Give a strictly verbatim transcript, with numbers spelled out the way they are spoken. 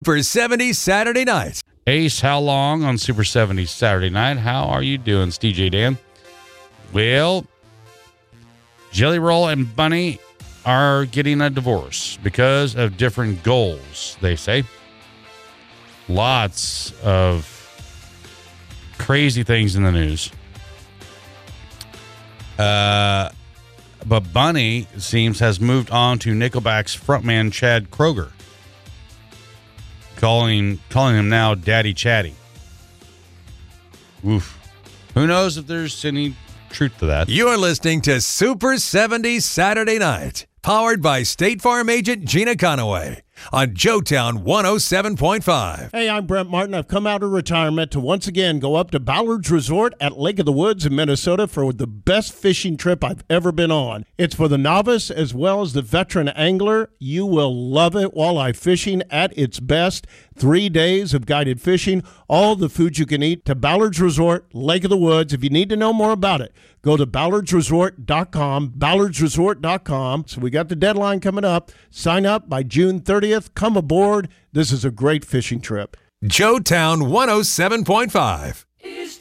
Super seventies Saturday Night. Ace, how long on Super seventies Saturday Night? How are you doing, D J Dan? Well, Jelly Roll and Bunny are getting a divorce because of different goals, they say. Lots of crazy things in the news. Uh, but Bunny, it seems, has moved on to Nickelback's frontman Chad Kroeger, calling calling him now Daddy Chatty. Oof. Who knows if there's any truth to that? You're listening to Super seventies Saturday Night, powered by State Farm agent Gina Conaway on Joetown one oh seven point five. Hey, I'm Brent Martin. I've come out of retirement to once again go up to Ballard's Resort at Lake of the Woods in Minnesota for the best fishing trip I've ever been on. It's for the novice as well as the veteran angler. You will love it. Walleye fishing at its best. Three days of guided fishing, all the food you can eat, to Ballard's Resort, Lake of the Woods. If you need to know more about it, go to ballards resort dot com, ballards resort dot com. So we got the deadline coming up. Sign up by June thirtieth. Come aboard. This is a great fishing trip. Joetown one oh seven point five.